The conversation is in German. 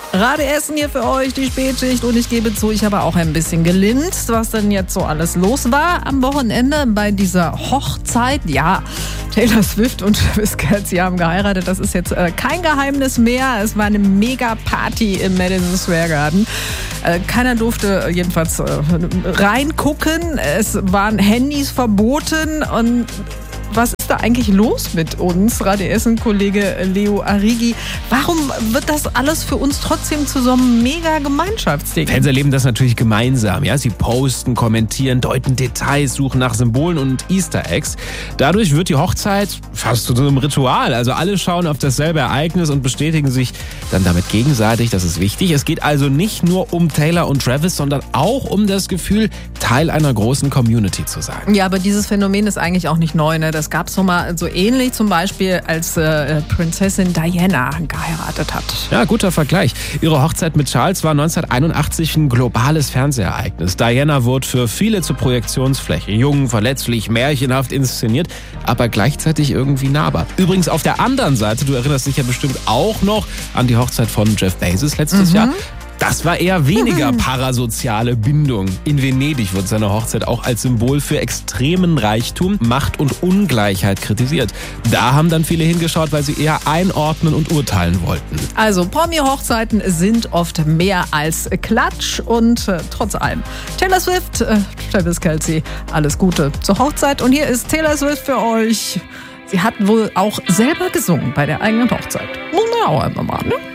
Radio Essen hier für euch, die Spätschicht. Und ich gebe zu, ich habe auch ein bisschen gelinst, was denn jetzt so alles los war am Wochenende bei dieser Hochzeit. Ja, Taylor Swift und Travis Kelce haben geheiratet. Das ist jetzt kein Geheimnis mehr. Es war eine Mega-Party im Madison Square Garden. Keiner durfte jedenfalls reingucken. Es waren Handys verboten. Und was ist da eigentlich los mit uns? Radio Essen-Kollege Leo Arrighi. Warum wird das alles für uns trotzdem zu so einem Mega-Gemeinschaftsding? Fans erleben das natürlich gemeinsam. Ja? Sie posten, kommentieren, deuten Details, suchen nach Symbolen und Easter Eggs. Dadurch wird die Hochzeit fast zu so einem Ritual. Also alle schauen auf dasselbe Ereignis und bestätigen sich dann damit gegenseitig. Das ist wichtig. Es geht also nicht nur um Taylor und Travis, sondern auch um das Gefühl, Teil einer großen Community zu sein. Ja, aber dieses Phänomen ist eigentlich auch nicht neu. Ne? Das gab es schon mal so ähnlich, zum Beispiel als Prinzessin Diana geheiratet hat. Ja, guter Vergleich. Ihre Hochzeit mit Charles war 1981 ein globales Fernsehereignis. Diana wurde für viele zur Projektionsfläche. Jung, verletzlich, märchenhaft inszeniert, aber gleichzeitig irgendwie nahbar. Übrigens auf der anderen Seite, du erinnerst dich ja bestimmt auch noch an die Hochzeit von Jeff Bezos letztes Jahr. Das war eher weniger parasoziale Bindung. In Venedig wird seine Hochzeit auch als Symbol für extremen Reichtum, Macht und Ungleichheit kritisiert. Da haben dann viele hingeschaut, weil sie eher einordnen und urteilen wollten. Also Promi-Hochzeiten sind oft mehr als Klatsch und trotz allem. Taylor Swift, Travis Kelce, alles Gute zur Hochzeit. Und hier ist Taylor Swift für euch. Sie hat wohl auch selber gesungen bei der eigenen Hochzeit. Muss man auch einmal machen, ne?